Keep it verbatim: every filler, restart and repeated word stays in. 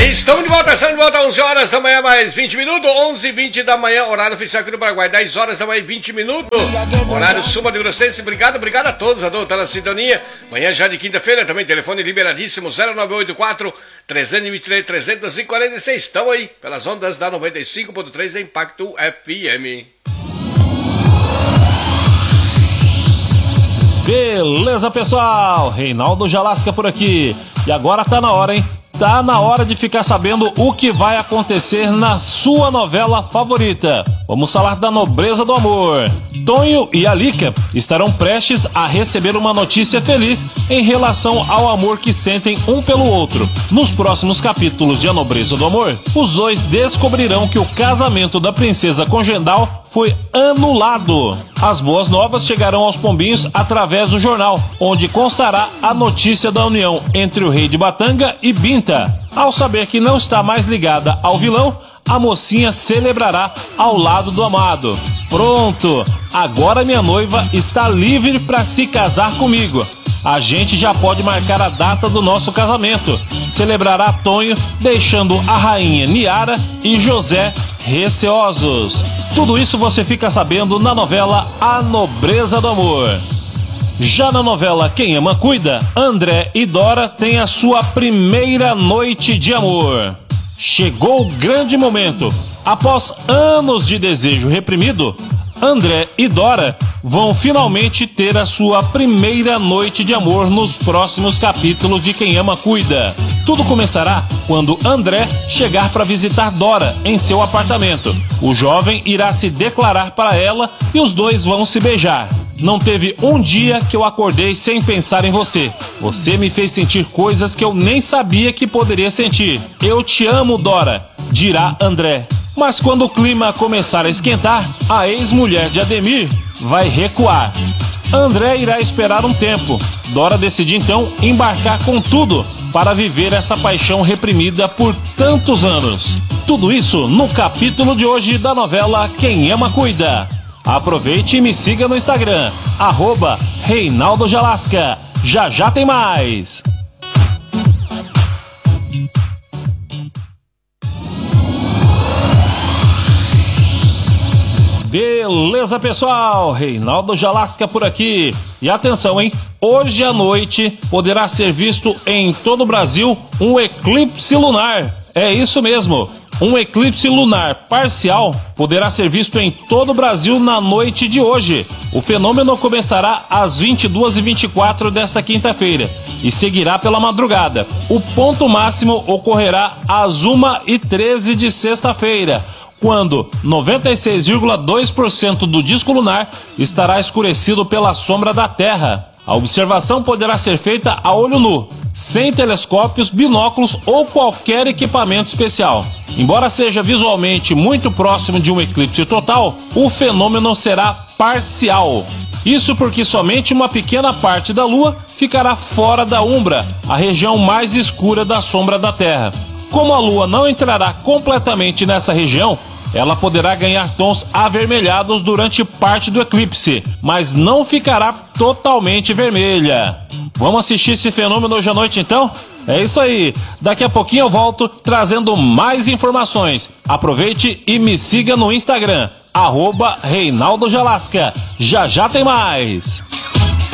Estamos de volta, estamos de volta, onze horas da manhã, mais vinte minutos, onze e vinte da manhã, horário oficial aqui no Paraguai, dez horas da manhã, vinte minutos, horário Suma de Grossense. Obrigado, obrigado a todos, a todos, tá na sintonia. Manhã já de quinta-feira, também telefone liberadíssimo, zero nove oito quatro, três dois três, três quatro seis. Estão aí, pelas ondas da noventa e cinco ponto três Impacto F M. Beleza, pessoal? Reinaldo Jalasca por aqui. E agora tá na hora, hein? Tá na hora de ficar sabendo o que vai acontecer na sua novela favorita. Vamos falar da Nobreza do Amor. Tonho e Alica estarão prestes a receber uma notícia feliz em relação ao amor que sentem um pelo outro. Nos próximos capítulos de A Nobreza do Amor, os dois descobrirão que o casamento da princesa com Gendal foi anulado. As boas novas chegarão aos pombinhos através do jornal, onde constará a notícia da união entre o rei de Batanga e Binta. Ao saber que não está mais ligada ao vilão, a mocinha celebrará ao lado do amado. Pronto! Agora minha noiva está livre para se casar comigo. A gente já pode marcar a data do nosso casamento. Celebrará Tonho, deixando a rainha Niara e José receosos. Tudo isso você fica sabendo na novela A Nobreza do Amor. Já na novela Quem Ama Cuida, André e Dora têm a sua primeira noite de amor. Chegou o grande momento. Após anos de desejo reprimido, André e Dora vão finalmente ter a sua primeira noite de amor nos próximos capítulos de Quem Ama Cuida. Tudo começará quando André chegar para visitar Dora em seu apartamento. O jovem irá se declarar para ela e os dois vão se beijar. Não teve um dia que eu acordei sem pensar em você. Você me fez sentir coisas que eu nem sabia que poderia sentir. Eu te amo, Dora, dirá André. Mas quando o clima começar a esquentar, a ex-mulher de Ademir vai recuar. André irá esperar um tempo. Dora decide então embarcar com tudo para viver essa paixão reprimida por tantos anos. Tudo isso no capítulo de hoje da novela Quem Ama Cuida. Aproveite e me siga no Instagram, arroba Reinaldo Jalasca. Já já tem mais! Beleza, pessoal? Reinaldo Jalasca por aqui. E atenção, hein? Hoje à noite poderá ser visto em todo o Brasil um eclipse lunar. É isso mesmo. Um eclipse lunar parcial poderá ser visto em todo o Brasil na noite de hoje. O fenômeno começará às vinte e duas e vinte e quatro desta quinta-feira e seguirá pela madrugada. O ponto máximo ocorrerá às uma e treze de sexta-feira, quando noventa e seis vírgula dois por cento do disco lunar estará escurecido pela sombra da Terra. A observação poderá ser feita a olho nu, sem telescópios, binóculos ou qualquer equipamento especial. Embora seja visualmente muito próximo de um eclipse total, o fenômeno será parcial. Isso porque somente uma pequena parte da Lua ficará fora da umbra, a região mais escura da sombra da Terra. Como a Lua não entrará completamente nessa região, ela poderá ganhar tons avermelhados durante parte do eclipse, mas não ficará totalmente vermelha. Vamos assistir esse fenômeno hoje à noite então? É isso aí, daqui a pouquinho eu volto trazendo mais informações. Aproveite e me siga no Instagram, arroba Reinaldo Jalasca. Já já tem mais!